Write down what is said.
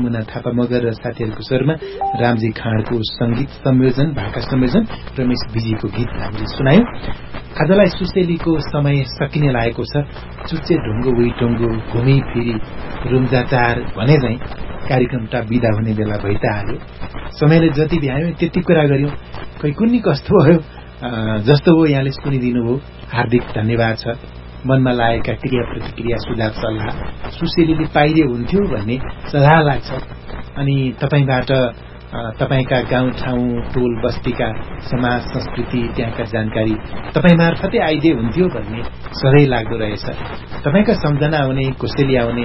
मुना थापा मगर र साथीहरूको स्वरमा रामजी खाँडको संगीत संयोजन भाका संयोजन रमेश विजीको गीत हामीले सुनायौं। आजलाई सुसेलीको समय सकिने लागेको छ। चुच्चे ढुङ्गो उही टुङ्गो घुमी फिरी रुम्जाचार भने चाहिँ कार्यक्रमटा बिदा हुने बेला भइ त हाल्यो। समयले जति भ्यायो त्यति कुरा गर्यौं। खै कुन्नी कस्तो भयो जस्तो हो यहाँले सुनिदिनु भयो, हार्दिक धन्यवाद छ। मनमा लागेका क्रिया प्रतिक्रिया सुझाव सल्लाह सुसेलीले पाइदिए हुन्थ्यो भन्ने सल्लाह लाग्छ। अनि तपाईबाट तपाईका गाउँठाउँ टोल बस्तीका समाज संस्कृति त्यहाँका जानकारी तपाई मार्फतै आइदिए हुन्थ्यो भन्ने सधैँ लाग्दो रहेछ। तपाईका सम्झना आउने, कोसेली आउने,